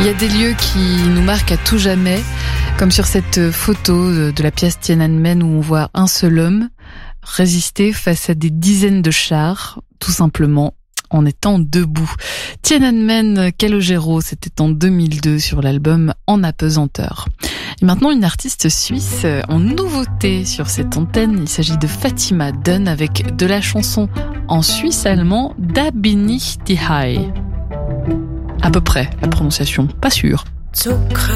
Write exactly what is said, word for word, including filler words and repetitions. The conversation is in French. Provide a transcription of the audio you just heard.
Il y a des lieux qui nous marquent à tout jamais, comme sur cette photo de la pièce Tiananmen où on voit un seul homme résister face à des dizaines de chars, tout simplement en étant debout. Tiananmen Calogero, c'était en deux mille deux sur l'album En apesanteur. Et maintenant, une artiste suisse en nouveauté sur cette antenne. Il s'agit de Fatima Dunn avec de la chanson en suisse allemand Da bin ich die Hai. À peu près, la prononciation, pas sûre.